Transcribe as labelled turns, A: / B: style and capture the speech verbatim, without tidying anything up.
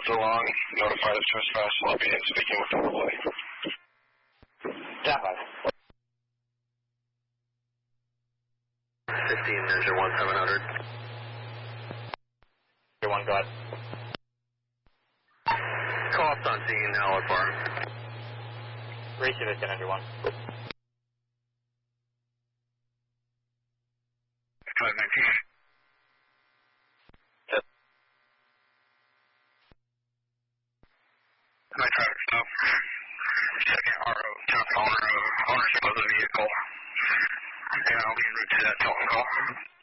A: so long, notify us to as fast as I'll be in speaking with the employee.
B: Stand by.
A: fifteen, there's your one seven hundred.
B: Your one, go ahead.
A: Cost on scene, now what for?
B: Receive it, ten ninety-one.
A: five nineteen. Yep. My traffic stop. Second R O, top owner of ownership of the vehicle. And I'll be en route to that telephone call.